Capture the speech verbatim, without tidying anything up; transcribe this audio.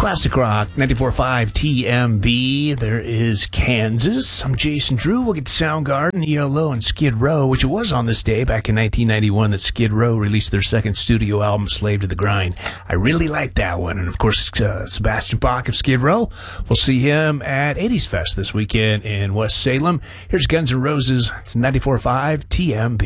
Classic Rock, ninety-four point five T M B. There is Kansas. I'm Jason Drew. We'll get to Soundgarden, E L O, and Skid Row, which it was on this day back in nineteen ninety-one that Skid Row released their second studio album, Slave to the Grind. I really like that one. And, of course, uh, Sebastian Bach of Skid Row. We'll see him at eighties Fest this weekend in West Salem. Here's Guns N' Roses. It's ninety-four point five T M B.